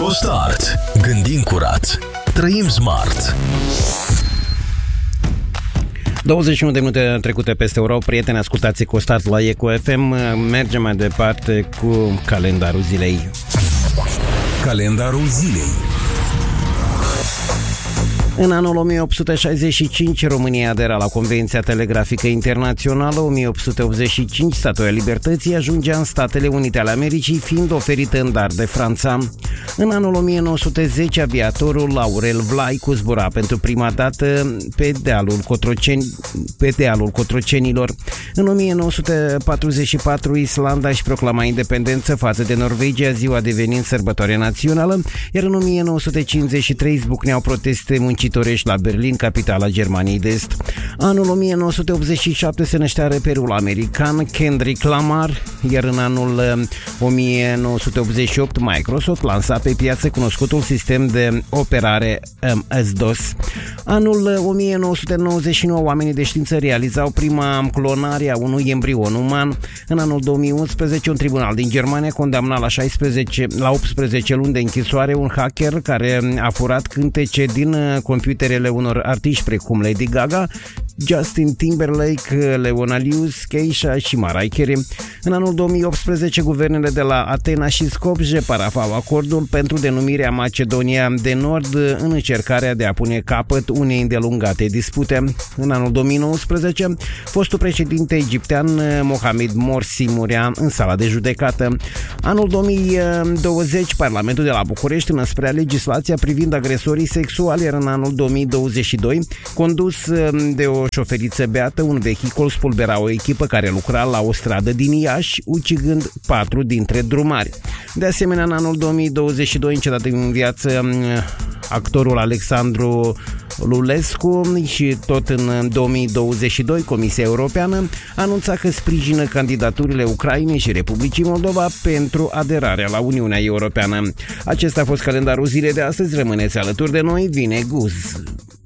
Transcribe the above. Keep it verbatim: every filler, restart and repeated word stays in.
EcoStart. Gândim curat. Trăim smart. douăzeci și unu de minute trecute peste ora. Prieteni, ascultați EcoStart la Eco F M. Mergem mai departe cu calendarul zilei. Calendarul zilei. În anul o mie opt sute șaizeci și cinci, România adera la Convenția Telegrafică Internațională. o mie opt sute optzeci și cinci, Statuia Libertății ajungea în Statele Unite ale Americii, fiind oferită în dar de Franța. În anul o mie nouă sute zece, aviatorul Aurel Vlaicu zbura pentru prima dată pe dealul, Cotroceni, pe dealul Cotrocenilor. În o mie nouă sute patruzeci și patru, Islanda își proclama independență față de Norvegia, ziua devenind sărbătoare națională, iar în o mie nouă sute cincizeci și trei izbucneau proteste muncitorești la Berlin, capitala Germaniei de Est. Anul o mie nouă sute optzeci și șapte se năștea reperul american Kendrick Lamar, iar în anul o mie nouă sute optzeci și opt Microsoft lansa pe piață cunoscutul sistem de operare M S DOS. Anul o mie nouă sute nouăzeci și nouă, oamenii de știință realizau prima clonare a unui embrion uman. În anul două mii unsprezece, un tribunal din Germania condamna la, șaisprezece, la optsprezece luni de închisoare un hacker care a furat cântece din computerele unor artiști precum Lady Gaga, Justin Timberlake, Leona Lewis, Keisha și Mariah Carey. În anul două mii optsprezece, guvernele de la Atena și Skopje parafau acordul pentru denumirea Macedonia de Nord în încercarea de a pune capăt unei îndelungate dispute. În anul două mii nouăsprezece, fostul președinte egiptean Mohamed Morsi murea în sala de judecată. Anul două mii douăzeci, Parlamentul de la București înăsprea legislația privind agresorii sexuali, iar în anul două mii douăzeci și doi, condus de o șoferiță beată, un vehicul spulbera o echipă care lucra la o stradă din Iași, ucigând patru dintre drumari. De asemenea, în anul două mii douăzeci și doi, încetat în viață actorul Alexandru Lulescu, și tot în două mii douăzeci și doi Comisia Europeană anunța că sprijină candidaturile Ucrainei și Republicii Moldova pentru aderarea la Uniunea Europeană. Acesta a fost calendarul zilei de astăzi. Rămâneți alături de noi, vine guz!